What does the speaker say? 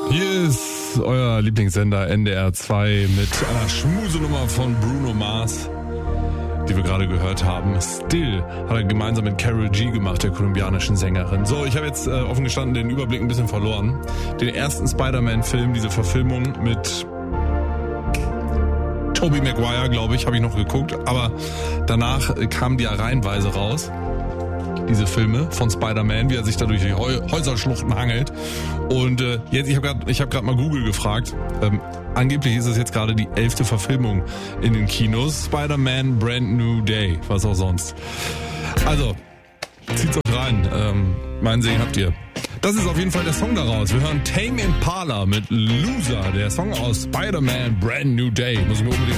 Hier ist euer Lieblingssender NDR 2 mit einer Schmusenummer von Bruno Mars, die wir gerade gehört haben. Still hat er gemeinsam mit Karol G gemacht, der kolumbianischen Sängerin. So, ich habe jetzt offen gestanden den Überblick ein bisschen verloren. Den ersten Spider-Man-Film, diese Verfilmung mit Tobey Maguire, glaube ich, habe ich noch geguckt. Aber danach kamen die ja reihenweise raus. Diese Filme von Spider-Man, wie er sich da durch die Häuserschluchten hangelt. Und jetzt, ich habe gerade mal Google gefragt. Angeblich ist es jetzt gerade die 11. Verfilmung in den Kinos. Spider-Man Brand New Day, was auch sonst. Also, zieht's euch rein. Meinen Segen habt ihr. Das ist auf jeden Fall der Song daraus. Wir hören Tame Impala mit Loser, der Song aus Spider-Man Brand New Day. Muss ich mir unbedingt